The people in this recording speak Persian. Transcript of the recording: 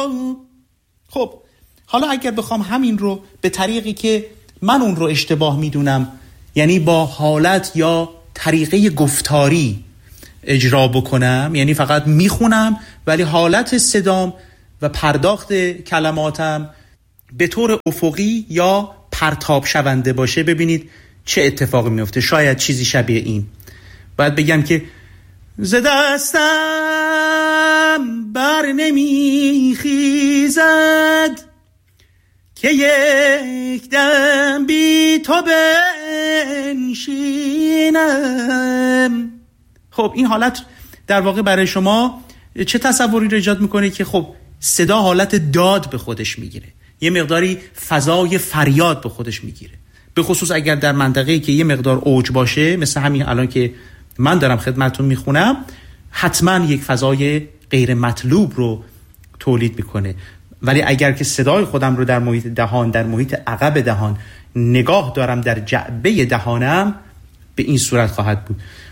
خب حالا اگر بخوام همین رو به طریقی که من اون رو اشتباه میدونم، یعنی با حالت یا طریقه گفتاری اجرا بکنم، یعنی فقط میخونم ولی حالت صدام و پرداخت کلماتم به طور افقی یا پرتاب شونده باشه، ببینید چه اتفاقی میفته. شاید چیزی شبیه این. باید بگم که ز دستم بر نمیخیزد که یک دم بی تو بنشینم. خب این حالت در واقع برای شما چه تصوری رو ایجاد میکنه که خب صدا حالت داد به خودش میگیره، یه مقداری فضای فریاد به خودش میگیره، به خصوص اگر در منطقه‌ای که یه مقدار اوج باشه، مثل همین الان که من دارم خدمتتون میخونم، حتما یک فضای غیر مطلوب رو تولید میکنه. ولی اگر که صدای خودم رو در محیط دهان، در محیط عقب دهان نگاه دارم، در جعبه دهانم، به این صورت خواهد بود.